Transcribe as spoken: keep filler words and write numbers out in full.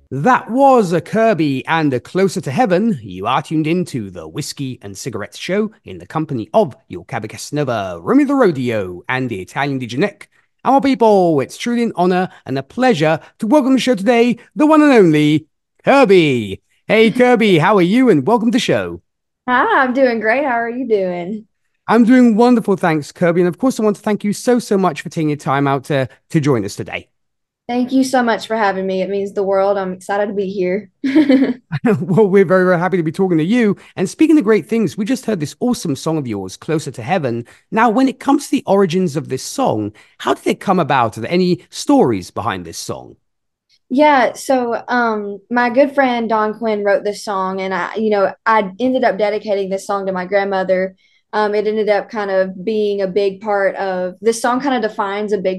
That was a Kirby and a Closer to Heaven. You are tuned into the Whiskey and Cigarettes Show in the company of your Cabocasnova, Romy the Rodeo, and the Italian D J Nick. And my people, it's truly an honor and a pleasure to welcome to the show today, the one and only Kirby. Hey, Kirby, how are you? And welcome to the show. Hi, I'm doing great. How are you doing? I'm doing wonderful, thanks, Kirby. And of course, I want to thank you so, so much for taking your time out to, to join us today. Thank you so much for having me. It means the world. I'm excited to be here. Well, we're very, very happy to be talking to you. And speaking of great things, we just heard this awesome song of yours, Closer to Heaven. Now, when it comes to the origins of this song, how did it come about? Are there any stories behind this song? Yeah, so um my good friend Don Quinn wrote this song and I, you know, I ended up dedicating this song to my grandmother. Um, it ended up kind of being a big part of this song kind of defines a big